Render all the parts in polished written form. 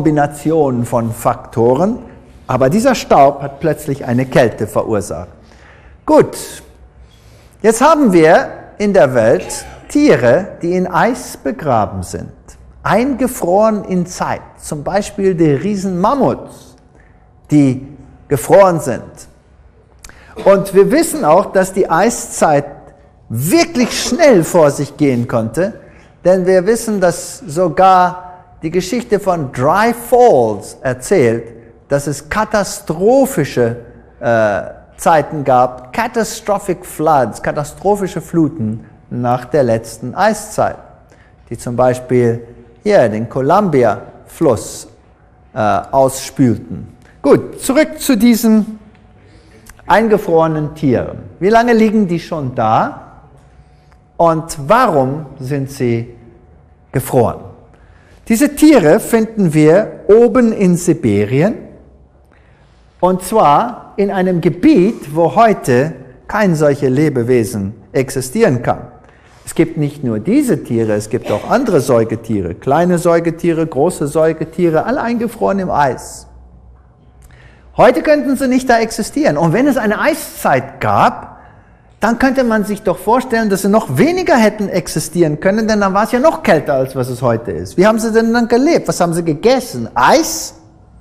Kombination von Faktoren, aber dieser Staub hat plötzlich eine Kälte verursacht. Gut, jetzt haben wir in der Welt Tiere, die in Eis begraben sind, eingefroren in Zeit, zum Beispiel die Riesenmammuts, die gefroren sind. Und wir wissen auch, dass die Eiszeit wirklich schnell vor sich gehen konnte, denn wir wissen, dass sogar die Geschichte von Dry Falls erzählt, dass es katastrophische Zeiten gab, catastrophic floods, katastrophische Fluten nach der letzten Eiszeit, die zum Beispiel hier den Columbia-Fluss ausspülten. Gut, zurück zu diesen eingefrorenen Tieren. Wie lange liegen die schon da und warum sind sie gefroren? Diese Tiere finden wir oben in Sibirien und zwar in einem Gebiet, wo heute kein solche Lebewesen existieren kann. Es gibt nicht nur diese Tiere, es gibt auch andere Säugetiere, kleine Säugetiere, große Säugetiere, alle eingefroren im Eis. Heute könnten sie nicht da existieren. Und wenn es eine Eiszeit gab, dann könnte man sich doch vorstellen, dass sie noch weniger hätten existieren können, denn dann war es ja noch kälter, als was es heute ist. Wie haben sie denn dann gelebt? Was haben sie gegessen? Eis?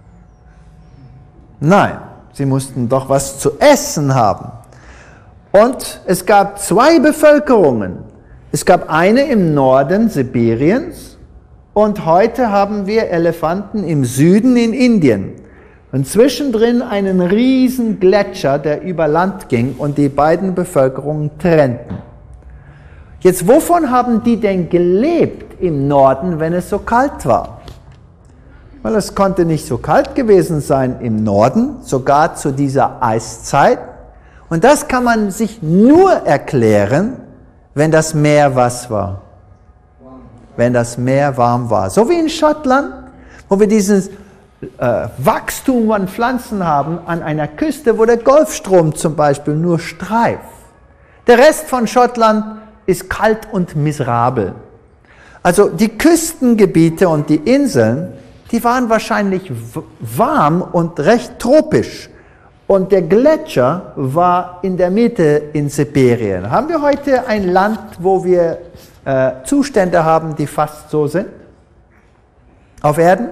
Nein, sie mussten doch was zu essen haben. Und es gab zwei Bevölkerungen. Es gab eine im Norden Sibiriens und heute haben wir Elefanten im Süden in Indien. Und zwischendrin einen riesen Gletscher, der über Land ging und die beiden Bevölkerungen trennten. Jetzt, wovon haben die denn gelebt im Norden, wenn es so kalt war? Weil es konnte nicht so kalt gewesen sein im Norden, sogar zu dieser Eiszeit. Und das kann man sich nur erklären, wenn das Meer was war. Wenn das Meer warm war. So wie in Schottland, wo wir dieses Wachstum an Pflanzen haben an einer Küste, wo der Golfstrom zum Beispiel nur streift. Der Rest von Schottland ist kalt und miserabel. Also die Küstengebiete und die Inseln, die waren wahrscheinlich warm und recht tropisch. Und der Gletscher war in der Mitte in Sibirien. Haben wir heute ein Land, wo wir Zustände haben, die fast so sind? Auf Erden?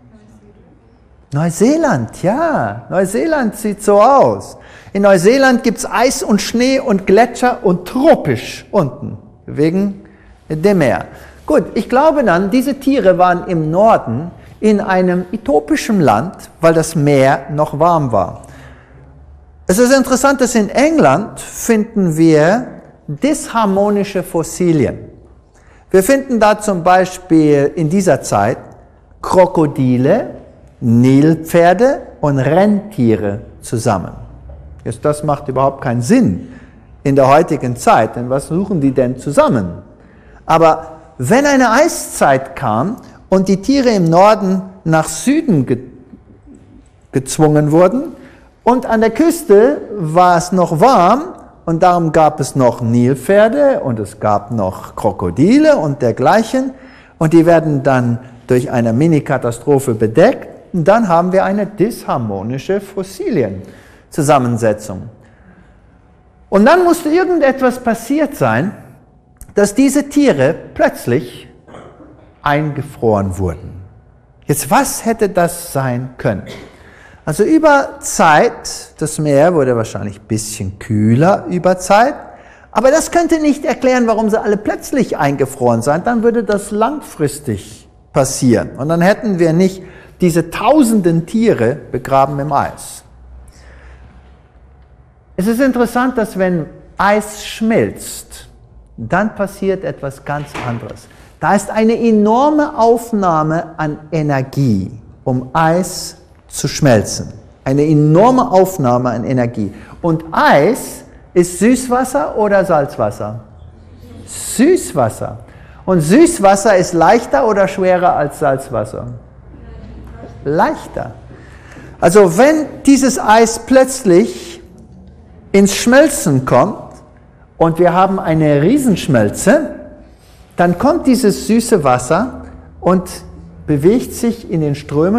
Neuseeland, ja. Neuseeland sieht so aus. In Neuseeland gibt es Eis und Schnee und Gletscher und tropisch unten, wegen dem Meer. Gut, ich glaube dann, diese Tiere waren im Norden in einem utopischen Land, weil das Meer noch warm war. Es ist interessant, dass in England finden wir disharmonische Fossilien. Wir finden da zum Beispiel in dieser Zeit Krokodile, Nilpferde und Rentiere zusammen. Jetzt, das macht überhaupt keinen Sinn in der heutigen Zeit, denn was suchen die denn zusammen? Aber wenn eine Eiszeit kam und die Tiere im Norden nach Süden gezwungen wurden und an der Küste war es noch warm und darum gab es noch Nilpferde und es gab noch Krokodile und dergleichen und die werden dann durch eine Mini-Katastrophe bedeckt. Und dann haben wir eine disharmonische Fossilienzusammensetzung. Und dann musste irgendetwas passiert sein, dass diese Tiere plötzlich eingefroren wurden. Jetzt, was hätte das sein können? Also über Zeit, das Meer wurde wahrscheinlich ein bisschen kühler über Zeit, aber das könnte nicht erklären, warum sie alle plötzlich eingefroren sind. Dann würde das langfristig passieren. Und dann hätten wir nicht diese tausenden Tiere begraben im Eis. Es ist interessant, dass wenn Eis schmilzt, dann passiert etwas ganz anderes. Da ist eine enorme Aufnahme an Energie, um Eis zu schmelzen. Eine enorme Aufnahme an Energie. Und Eis ist Süßwasser oder Salzwasser? Süßwasser. Und Süßwasser ist leichter oder schwerer als Salzwasser? Leichter. Also wenn dieses Eis plötzlich ins Schmelzen kommt und wir haben eine Riesenschmelze, dann kommt dieses süße Wasser und bewegt sich in den Strömen